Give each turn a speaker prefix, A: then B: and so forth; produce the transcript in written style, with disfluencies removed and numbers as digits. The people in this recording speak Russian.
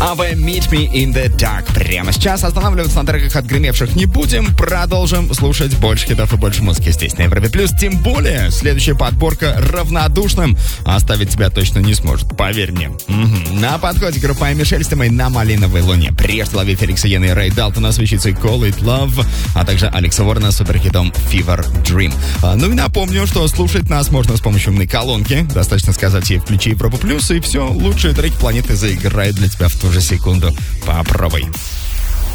A: AV Meet Me in the Dark. Прямо сейчас останавливаться на треках отгремевших не будем. Продолжим слушать больше хитов и больше музыки здесь на Европе Плюс. Тем более, следующая подборка равнодушным оставить тебя точно не сможет. Поверь мне. На подходе группа Мишель с темой «На малиновой луне». Прежде лови Феликса Йена и Рэй Далтона с вещицей Call It Love, а также Алекса Уоррена с суперхитом Fever Dream. Ну и напомню, что слушать нас можно с помощью умной колонки. Достаточно сказать ей «Включи Европу Плюс», и все, лучшие треки планеты заиграют для тебя в ту же секунду. Попробуй.